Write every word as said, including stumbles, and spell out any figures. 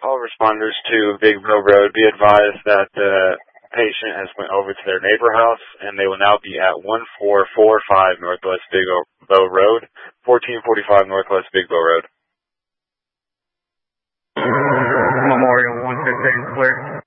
All responders to Big Bow Road, be advised that the patient has went over to their neighbor house, and they will now be at one four four five Northwest Big Bow Road, fourteen forty-five Northwest Big Bow Road. Memorial one fifteen clear.